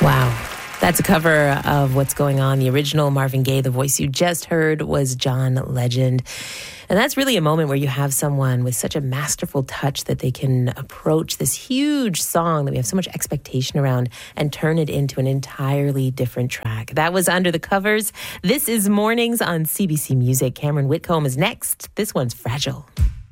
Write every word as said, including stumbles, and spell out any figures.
Wow. That's a cover of What's Going On. The original Marvin Gaye, the voice you just heard, was John Legend. And that's really a moment where you have someone with such a masterful touch that they can approach this huge song that we have so much expectation around and turn it into an entirely different track. That was Under the Covers. This is Mornings on C B C Music. Cameron Whitcomb is next. This one's Fragile.